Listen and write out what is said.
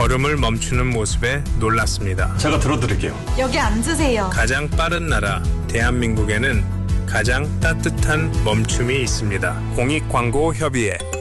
걸음을 멈추는 모습에 놀랐습니다. 제가 들어드릴게요. 여기 앉으세요. 가장 빠른 나라 대한민국에는 가장 따뜻한 멈춤이 있습니다. 공익광고협의회